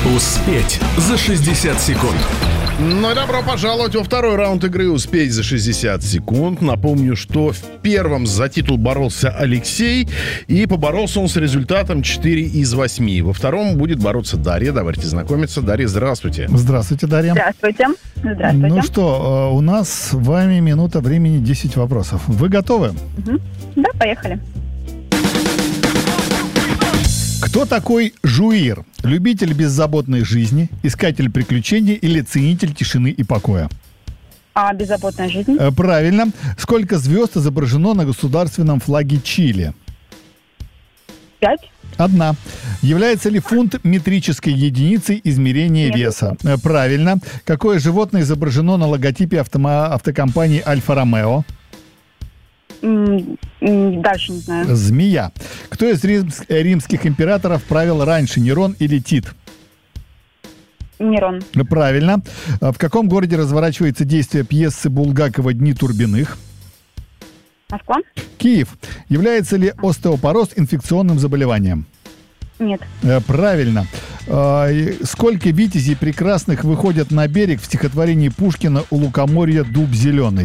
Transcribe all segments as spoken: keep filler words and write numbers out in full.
Успеть за шестьдесят секунд. Ну и добро пожаловать во второй раунд игры «Успеть за шестьдесят секунд». Напомню, что в первом за титул боролся Алексей, и поборолся он с результатом четыре из восьми. Во втором будет бороться Дарья. Давайте знакомиться. Дарья, здравствуйте. Здравствуйте, Дарья. Здравствуйте. Здравствуйте. Ну что, у нас с вами минута времени, десять вопросов. Вы готовы? Угу. Да, поехали. Кто такой жуир? Любитель беззаботной жизни, искатель приключений или ценитель тишины и покоя? А беззаботная жизнь? Э, Правильно. Сколько звезд изображено на государственном флаге Чили? Пять. Одна. Является ли фунт метрической единицей измерения Нет. веса? Э, Правильно. Какое животное изображено на логотипе автомо- автокомпании Альфа-Ромео? М, м, Дальше не знаю. Змея. Кто из римс- римских императоров правил раньше, Нерон или Тит? Нерон. Правильно. В каком городе разворачивается действие пьесы Булгакова «Дни Турбиных»? Москва? Киев. Является ли остеопороз инфекционным заболеванием? Нет. Э, Правильно. Э, и Сколько витязей прекрасных выходят на берег в стихотворении Пушкина «У лукоморья дуб зеленый»?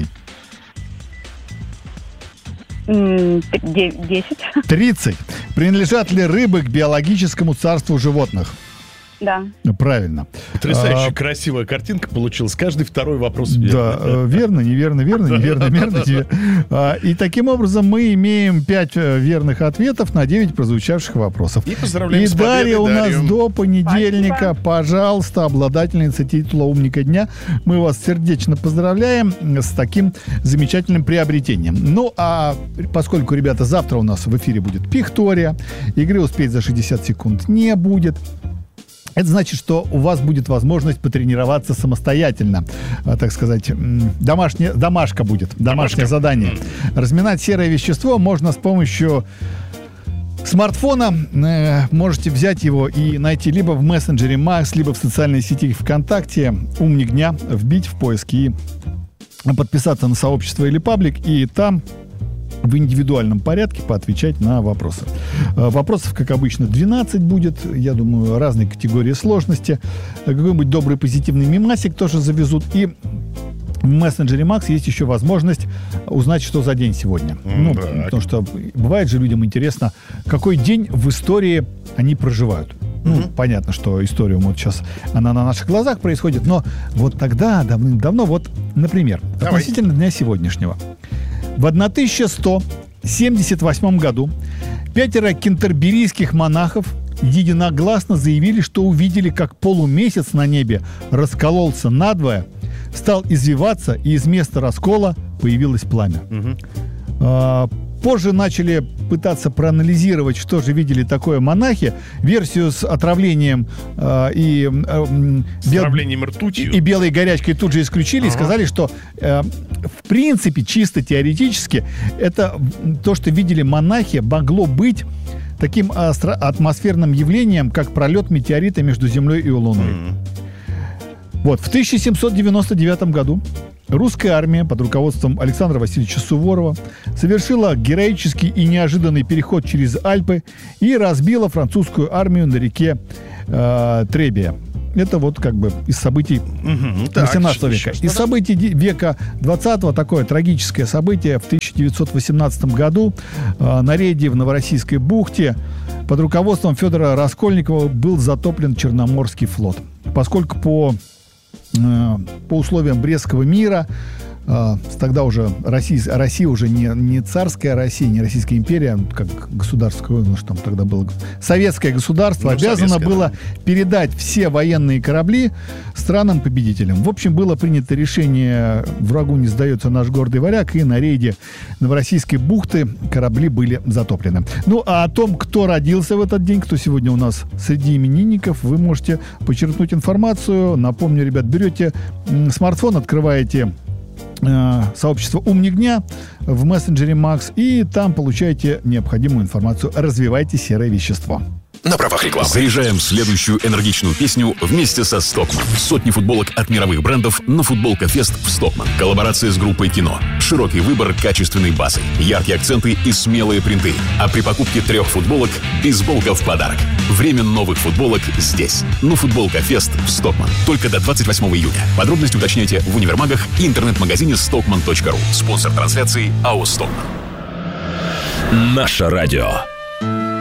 М, т- де- Десять. тридцать. Принадлежат ли рыбы к биологическому царству животных? Да. Правильно. Потрясающе А, красивая картинка получилась. Каждый второй вопрос верный. Да, э, верно, неверно, верно, неверно, верно. неве- А, И таким образом мы имеем пять э, верных ответов на девять прозвучавших вопросов. И поздравляем И с победой, Дарья у нас Дарью. до понедельника, Спасибо. пожалуйста, обладательница титула «Умника дня». Мы вас сердечно поздравляем с таким замечательным приобретением. Ну, а поскольку, ребята, завтра у нас в эфире будет Пихтория, игры «Успеть за шестьдесят секунд» не будет. Это значит, что у вас будет возможность потренироваться самостоятельно. А, так сказать, м, домашняя, домашка будет, домашнее Домашка. задание. Разминать серое вещество можно с помощью смартфона. Э, можете взять его и найти либо в мессенджере Макс, либо в социальной сети ВКонтакте «Умник дня», вбить в поиск и подписаться на сообщество или паблик, и там в индивидуальном порядке поотвечать на вопросы. Э, Вопросов, как обычно, двенадцать будет. Я думаю, разные категории сложности. Э, Какой-нибудь добрый позитивный мемасик тоже завезут. И в мессенджере Макс есть еще возможность узнать, что за день сегодня. Ну, так. потому что бывает же людям интересно, какой день в истории они проживают. Ну, понятно, что история вот сейчас, она на наших глазах происходит, но вот тогда, давным-давно, вот, например, Давай. относительно дня сегодняшнего. В тысяча сто семьдесят восьмом году пятеро кентерберийских монахов единогласно заявили, что увидели, как полумесяц на небе раскололся надвое, стал извиваться, и из места раскола появилось пламя. А, Позже начали пытаться проанализировать, что же видели такое монахи. Версию с отравлением а, и, а, м, С бел- отравлением ртутью. и белой горячкой тут же исключили и сказали, что э, в принципе, чисто теоретически, это м, то, что видели монахи, могло быть таким астро- атмосферным явлением, как пролет метеорита между Землей и Луной. Вот, в тысяча семьсот девяносто девятом году русская армия под руководством Александра Васильевича Суворова совершила героический и неожиданный переход через Альпы и разбила французскую армию на реке э, Требия. Это вот как бы из событий Мгм. Так, восемнадцатого еще века. что-то? Из событий ди- века двадцатого такое трагическое событие. В тысяча девятьсот восемнадцатом году э, на рейде в Новороссийской бухте под руководством Федора Раскольникова был затоплен Черноморский флот. Поскольку по, э, по условиям Брестского мира э, тогда уже Россия, Россия уже не, не царская Россия, не Российская империя, как государство, ну что там тогда было, советское государство, Ну, обязано советское, было да. передать все военные корабли странам-победителям. В общем, было принято решение «Врагу не сдается наш гордый варяг», и на рейде Новороссийской бухты корабли были затоплены. Ну, а о том, кто родился в этот день, кто сегодня у нас среди именинников, вы можете почерпнуть информацию. Напомню, ребят, берете м, смартфон, открываете э, сообщество «Умник дня» в мессенджере Макс, и там получаете необходимую информацию. Развивайте серое вещество. на правах рекламы. Заряжаем следующую энергичную песню вместе со Stockmann. Сотни футболок от мировых брендов на футболка-фест в Stockmann. Коллаборация с группой «Кино». Широкий выбор качественной базы, яркие акценты и смелые принты. А при покупке трех футболок бейсболка в подарок. Время новых футболок здесь. Ну, футболка-фест в Stockmann. Только до двадцать восьмого июня. Подробности уточняйте в универмагах и интернет-магазине stockmann точка ру. Спонсор трансляции АО «Stockmann». Наше радио.